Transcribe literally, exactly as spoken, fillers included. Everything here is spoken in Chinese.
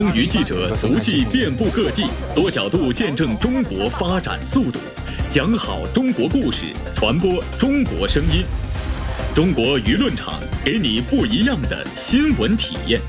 中娱记者足迹遍布各地，多角度见证中国发展速度，讲好中国故事，传播中国声音。中国舆论场，给你不一样的新闻体验。